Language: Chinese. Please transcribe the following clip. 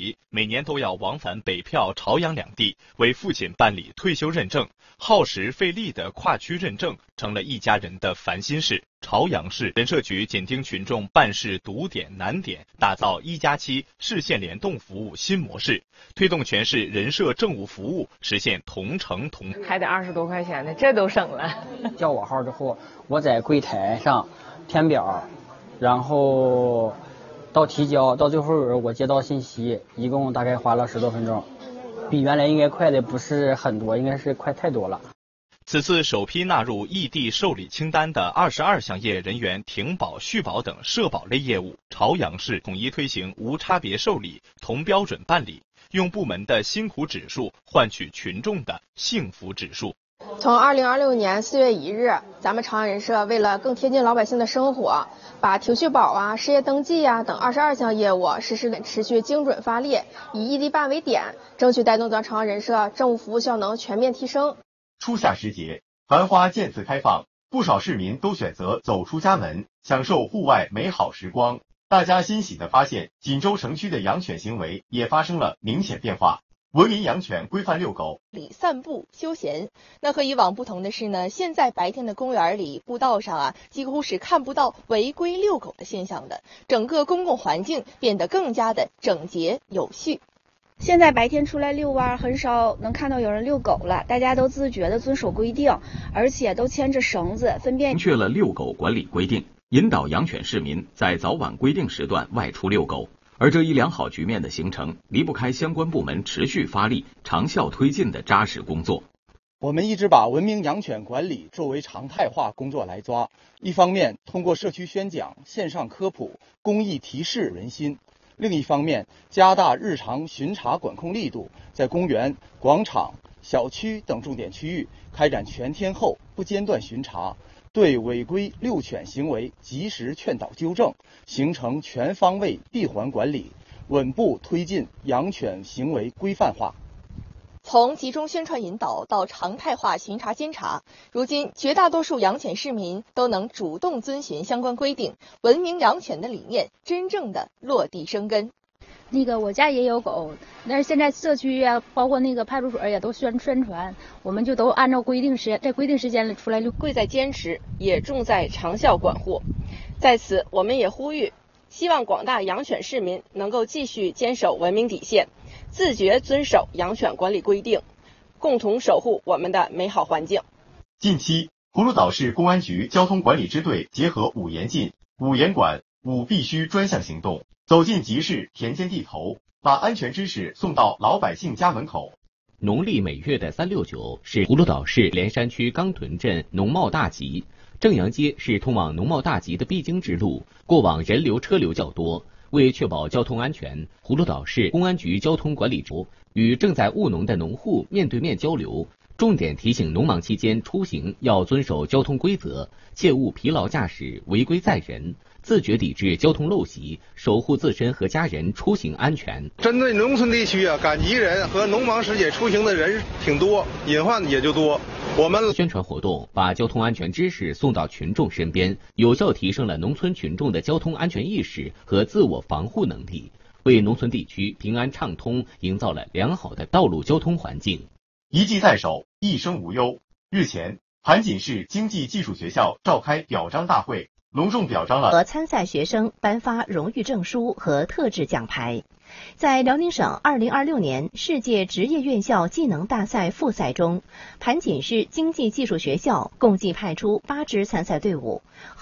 起，每年都要往返北漂、朝阳两地，为父亲办理退休认证。耗时费力的跨区认证成了一家人的烦心事。朝阳市人社局紧盯群众办事堵点难点，打造1+7市县联动服务新模式，推动全市人社政务服务实现同城同步。 还得20多块钱呢，这都省了。 叫我号之后，我在柜台上填表，然后到提交，到最后我接到信息，一共大概花了10多分钟，比原来应该快的不是很多，应该是快太多了。 此次首批纳入异地受理清单的22项业人员停保、续保等社保类业务，朝阳市统一推行无差别受理、同标准办理，用部门的辛苦指数换取群众的幸福指数。 从2026年4月1日，咱们朝阳人社为了更贴近老百姓的生活，把停续保啊、失业登记啊等22项业务实施持续精准发力，以异地办为点，争取带动咱朝阳人社政务服务效能全面提升。 初夏时节，繁花渐次开放，不少市民都选择走出家门，享受户外美好时光。大家欣喜地发现，锦州城区的养犬行为也发生了明显变化。文明养犬规范遛狗里散步休闲。那和以往不同的是呢，现在白天的公园里、步道上几乎是看不到违规遛狗的现象的，整个公共环境变得更加的整洁有序。 现在白天出来遛弯，很少能看到有人遛狗了，大家都自觉地遵守规定，而且都牵着绳子分辨。 明确了遛狗管理规定，引导养犬市民在早晚规定时段外出遛狗。而这一良好局面的形成，离不开相关部门持续发力、长效推进的扎实工作。 我们一直把文明养犬管理作为常态化工作来抓，一方面通过社区宣讲、线上科普、公益提示人心，另一方面加大日常巡查管控力度，在公园、广场、小区等重点区域开展全天候不间断巡查，对违规遛犬行为及时劝导纠正，形成全方位闭环管理，稳步推进养犬行为规范化。 从集中宣传引导到常态化巡查监察，如今绝大多数养犬市民都能主动遵循相关规定，文明养犬的理念真正的落地生根。 我家也有狗，但是现在社区包括派出所也都宣传，我们就都按照在规定时间里出来遛。 贵在坚持，也重在长效管护。在此，我们也呼吁，希望广大养犬市民能够继续坚守文明底线，自觉遵守养犬管理规定，共同守护我们的美好环境。 近期，葫芦岛市公安局交通管理支队结合5严禁、5严管、5必须专项行动，走进集市、田间地头，把安全知识送到老百姓家门口。 农历每月的369是葫芦岛市莲山区钢屯镇农贸大集，正阳街是通往农贸大集的必经之路，过往人流车流较多。为确保交通安全，葫芦岛市公安局交通管理处与正在务农的农户面对面交流，重点提醒农忙期间出行要遵守交通规则，切勿疲劳驾驶、违规载人，自觉抵制交通陋习，守护自身和家人出行安全。 针对农村地区赶集人和农忙时节出行的人挺多，隐患也就多。我们宣传活动把交通安全知识送到群众身边，有效提升了农村群众的交通安全意识和自我防护能力，为农村地区平安畅通营造了良好的道路交通环境。 一技在手，一生无忧。日前，盘锦市经济技术学校召开表彰大会，隆重表彰了和参赛学生颁发荣誉证书和特制奖牌。在辽宁省2026年世界职业院校技能大赛复赛中，盘锦市经济技术学校共计派出8支参赛队伍，